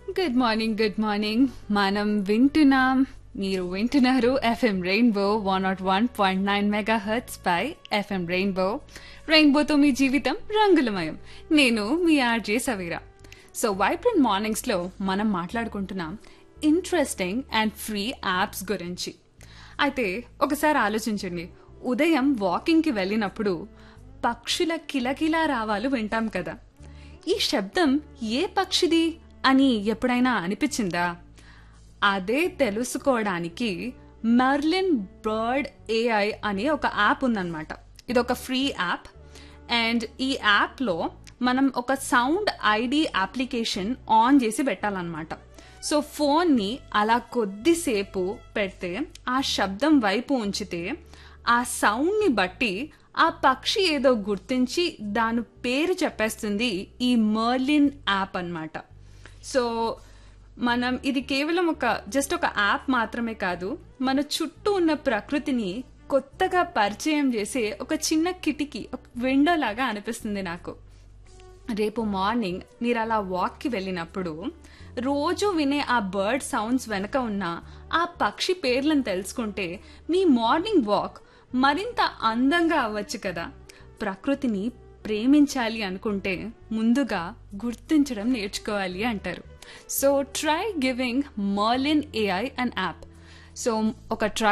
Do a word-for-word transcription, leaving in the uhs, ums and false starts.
Good morning good morning మనం వింటున్నాం మీరు వింటున్నారు FM rainbow one not one point nine mega hertz pi FM rainbow రెయిన్బోతో మీ జీవితం రంగులమయం. నేను మీ RJ Saveera. So vibrant mornings లో మనం మాట్లాడుకుంటున్నాం ఇంట్రెస్టింగ్ అండ్ ఫ్రీ యాప్స్ గురించి. అయితే ఒకసారి ఆలోచించండి, ఉదయం వాకింగ్ కి వెళ్ళినప్పుడు పక్షుల కిలకిలా రావాలు వింటాం కదా. ఈ శబ్దం ఏ పక్షిది అని ఎప్పుడైనా అనిపించిందా? అదే తెలుసుకోవడానికి మెర్లిన్ బర్డ్ ఏఐ అనే ఒక యాప్ ఉందన్నమాట. ఇది ఒక ఫ్రీ యాప్ అండ్ ఈ యాప్లో మనం ఒక సౌండ్ ఐడి అప్లికేషన్ ఆన్ చేసి పెట్టాలన్నమాట. సో ఫోన్ని అలా కొద్దిసేపు పెడితే ఆ శబ్దం వైపు ఉంచితే ఆ సౌండ్ని బట్టి ఆ పక్షి ఏదో గుర్తించి దాని పేరు చెప్పేస్తుంది ఈ మెర్లిన్ యాప్ అన్నమాట. సో మనం ఇది కేవలం ఒక జస్ట్ ఒక యాప్ మాత్రమే కాదు, మన చుట్టూ ఉన్న ప్రకృతిని కొత్తగా పరిచయం చేసే ఒక చిన్న కిటికీ, ఒక విండో లాగా అనిపిస్తుంది నాకు. రేపు మార్నింగ్ మీరు అలా వాక్కి వెళ్ళినప్పుడు రోజు వినే ఆ బర్డ్ సౌండ్స్ వెనక ఉన్న ఆ పక్షి పేర్లను తెలుసుకుంటే మీ మార్నింగ్ వాక్ మరింత అందంగా అవ్వచ్చు కదా. ప్రకృతిని ప్రేమించాలి అనుకుంటే ముందుగా గుర్తించడం నేర్చుకోవాలి అంటారు. So try giving Merlin AI an app. So ఒక ట్రై